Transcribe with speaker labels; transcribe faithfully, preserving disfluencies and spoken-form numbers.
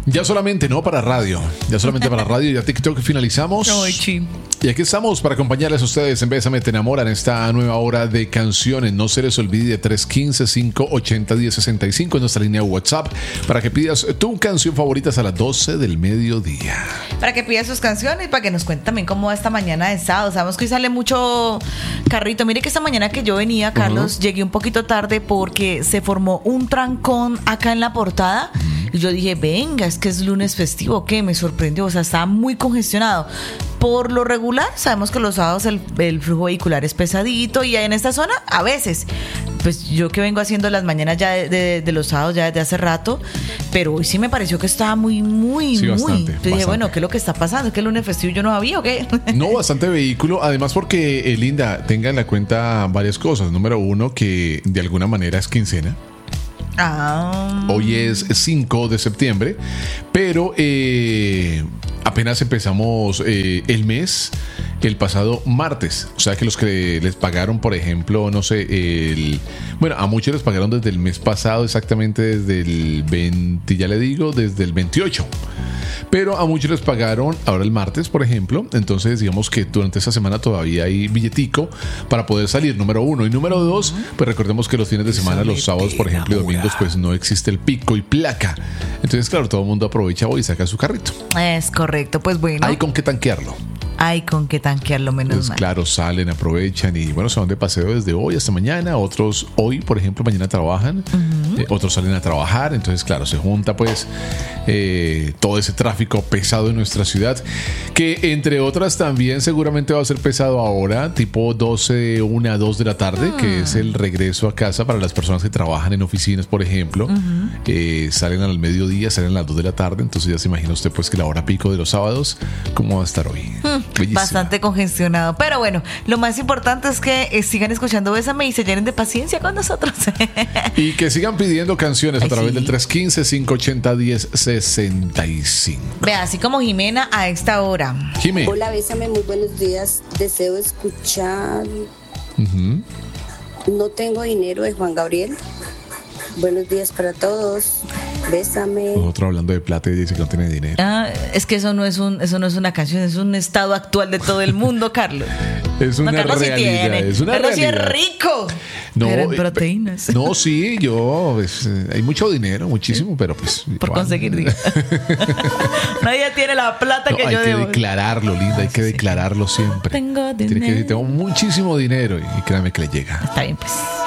Speaker 1: Ya solamente, no para radio. Ya solamente para radio. Ya TikTok finalizamos.
Speaker 2: Ay, sí.
Speaker 1: Y aquí estamos para acompañarles a ustedes en Bésame Te Enamora en esta nueva hora de canciones. No se les olvide de tres uno cinco, cinco ocho cero, uno cero seis cinco en nuestra línea WhatsApp para que pidas tu canción favorita a las doce del mediodía.
Speaker 2: Para que pidas sus canciones y para que nos cuenten también cómo va esta mañana de sábado. Sabemos que hoy sale mucho carrito. Mire que esta mañana que yo venía, Carlos, uh-huh. llegué un poquito tarde porque se formó un trancón acá en la portada. Y yo dije, venga, es que es lunes festivo, ¿qué? Me sorprendió, o sea, estaba muy congestionado. Por lo regular, sabemos que los sábados el, el flujo vehicular es pesadito y en esta zona, a veces. Pues yo que vengo haciendo las mañanas ya de, de, de los sábados ya desde hace rato, pero hoy sí me pareció que estaba muy, muy,
Speaker 1: sí,
Speaker 2: muy.
Speaker 1: Bastante,
Speaker 2: Yo dije,
Speaker 1: bastante.
Speaker 2: Bueno, ¿qué es lo que está pasando? ¿Es que el lunes festivo yo no había o qué?
Speaker 1: No, bastante vehículo. Además porque, eh, Linda, tenga en la cuenta varias cosas. Número uno, que de alguna manera es quincena.
Speaker 2: Ah.
Speaker 1: Hoy es cinco de septiembre, pero eh, apenas empezamos eh, el mes el pasado martes. O sea que los que les pagaron, por ejemplo, no sé, el, bueno, a muchos les pagaron desde el mes pasado, exactamente desde el veinte, ya le digo, desde el veintiocho. Pero a muchos les pagaron ahora el martes, por ejemplo. Entonces digamos que durante esta semana todavía hay billetico para poder salir, número uno. Y número dos, pues recordemos que los fines de semana, los sábados, por ejemplo, y domingos, pues no existe el pico y placa. Entonces, claro, todo el mundo aprovecha hoy y saca su carrito.
Speaker 2: Es correcto, pues bueno.
Speaker 1: Hay con qué tanquearlo.
Speaker 2: Hay con qué tanquearlo, menos
Speaker 1: Pues
Speaker 2: mal.
Speaker 1: claro, salen, aprovechan y bueno, se van de paseo desde hoy hasta mañana. Otros hoy, por ejemplo, mañana trabajan. Uh-huh. eh, otros salen a trabajar. Entonces, claro, se junta pues eh, todo ese tráfico pesado en nuestra ciudad, que entre otras también seguramente va a ser pesado ahora, tipo doce, una, dos de la tarde, uh-huh. que es el regreso a casa para las personas que trabajan en oficinas, por ejemplo. Uh-huh. eh, salen al mediodía, salen a las dos de la tarde. Entonces ya se imagina usted pues que la hora pico de los sábados, ¿cómo va a estar hoy? Uh-huh. Bellísima.
Speaker 2: Bastante congestionado, pero bueno, lo más importante es que eh, sigan escuchando Bésame y se llenen de paciencia con nosotros.
Speaker 1: Y que sigan pidiendo canciones
Speaker 2: Ay,
Speaker 1: a través
Speaker 2: sí.
Speaker 1: del tres uno cinco, cinco ocho cero, uno cero seis cinco.
Speaker 2: Vea, así como Jimena a esta hora.
Speaker 1: Jimé.
Speaker 3: Hola, Bésame, muy buenos días. Deseo escuchar
Speaker 1: Uh-huh.
Speaker 3: No tengo dinero de Juan Gabriel. Buenos días para todos. Bésame.
Speaker 1: Nosotros hablando de plata y dice que no tiene dinero.
Speaker 2: Ah, es que eso no es un, eso no es una canción, es un estado actual de todo el mundo, Carlos.
Speaker 1: Es una
Speaker 2: no, Carlos
Speaker 1: realidad.
Speaker 2: Sí tiene.
Speaker 1: Es una
Speaker 2: Carlos
Speaker 1: realidad.
Speaker 2: sí es rico.
Speaker 1: No,
Speaker 2: pero en
Speaker 1: eh,
Speaker 2: proteínas.
Speaker 1: No, sí, yo pues, eh, hay mucho dinero, muchísimo, pero pues
Speaker 2: por
Speaker 1: igual.
Speaker 2: conseguir dinero. Nadie tiene la plata
Speaker 1: No,
Speaker 2: que
Speaker 1: hay
Speaker 2: yo
Speaker 1: que
Speaker 2: debo.
Speaker 1: declararlo, Linda, hay que declararlo siempre.
Speaker 2: Tengo dinero.
Speaker 1: Tiene que decir, tengo muchísimo dinero y, y créame que le llega.
Speaker 2: Está bien, pues.